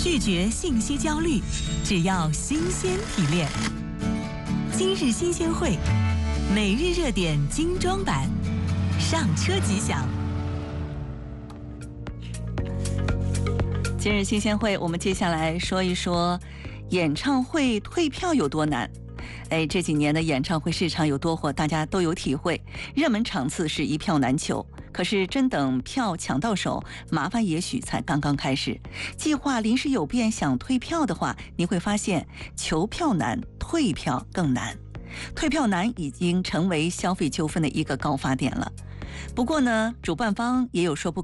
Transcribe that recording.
拒绝信息焦虑，只要新鲜提炼。今日新鲜会，每日热点精装版，上车即享。今日新鲜会，我们接下来说一说演唱会退票有多难。这几年的演唱会市场有多火，大家都有体会。热门场次是一票难求，可是真等票抢到手，麻烦也许才刚刚开始。计划临时有变，想退票的话，你会发现求票难，退票更难。退票难已经成为消费纠纷的一个高发点了。不过呢，主办方也有说不